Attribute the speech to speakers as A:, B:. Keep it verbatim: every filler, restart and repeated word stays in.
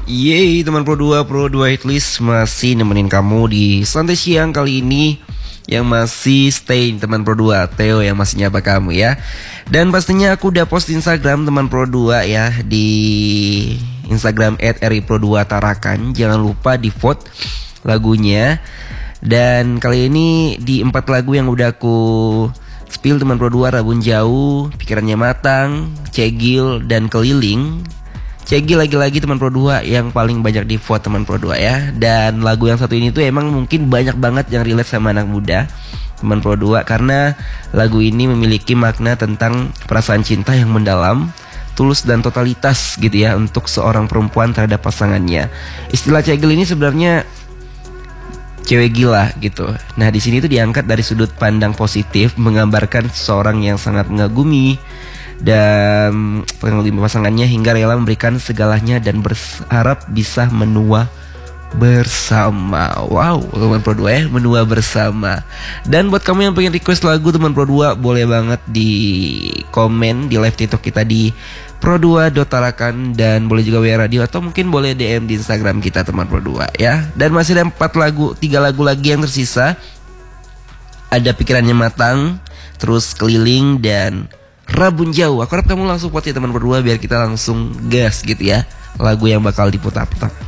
A: Yeay teman Pro dua, Pro dua Hitlist masih nemenin kamu di santai siang kali ini. Yang masih stay teman Pro dua, Theo yang masih nyapa kamu ya. Dan pastinya aku udah post di Instagram teman Pro dua ya, di Instagram at ri pro dua tarakan. Jangan lupa di vote lagunya. Dan kali ini di empat lagu yang udah aku spill teman Pro dua, Rabun Jauh, Pikirannya Matang, Cegil, dan Keliling. Cegil lagi-lagi teman Pro dua yang paling banyak di vote teman Pro dua ya. Dan lagu yang satu ini tuh emang mungkin banyak banget yang relate sama anak muda teman Pro dua, karena lagu ini memiliki makna tentang perasaan cinta yang mendalam, tulus dan totalitas gitu ya untuk seorang perempuan terhadap pasangannya. Istilah cegil ini sebenarnya cewek gila gitu. Nah di sini tuh diangkat dari sudut pandang positif, menggambarkan seseorang yang sangat mengagumi dan mengagumi pasangannya hingga rela memberikan segalanya dan berharap bisa menua bersama. Wow, teman Pro dua ya, menua bersama. Dan buat kamu yang pengen request lagu teman Pro dua, boleh banget di komen di live TikTok kita di pro dua dot tarakan, dan boleh juga W A Radio atau mungkin boleh D M di Instagram kita teman Pro dua ya. Dan masih ada empat lagu, tiga lagu lagi yang tersisa. Ada Pikirannya Matang, terus Keliling, dan Rabun Jauh. Aku harap kamu langsung vote ya teman Pro dua biar kita langsung gas gitu ya lagu yang bakal diputar.